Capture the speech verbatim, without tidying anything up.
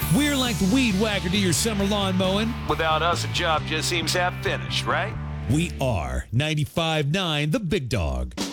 We're like the weed whacker to your summer lawn mowing. Without us, the job just seems half finished, right? We are ninety-five point nine The Big Dog.